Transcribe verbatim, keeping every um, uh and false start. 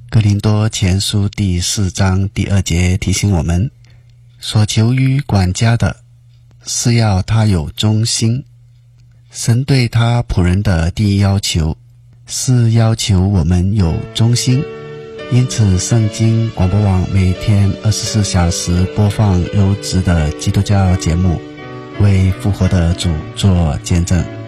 哥林多前书第四章第二节提醒我们，所求于管家的是要他有忠心。神对他仆人的第一要求是要求我们有忠心，因此圣经广播网每天二十四小时播放优质的基督教节目，为复活的主做见证。